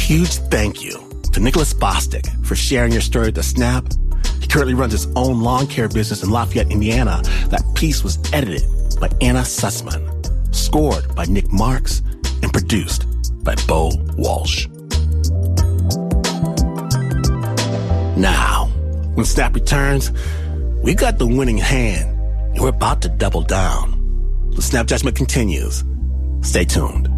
huge thank you to Nicholas Bostic for sharing your story with The Snap. He currently runs his own lawn care business in Lafayette, Indiana. That piece was edited by Anna Sussman, scored by Nick Marks, and produced by Bo Walsh. Now, when Snap returns, we got the winning hand, and we're about to double down. The Snap Judgment continues. Stay tuned.